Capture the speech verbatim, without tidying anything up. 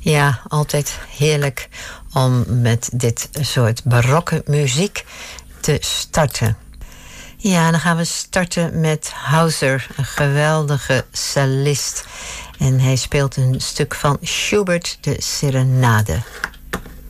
Ja, altijd heerlijk om met dit soort barokke muziek te starten. Ja, dan gaan we starten met Hauser, een geweldige cellist. En hij speelt een stuk van Schubert, de Serenade.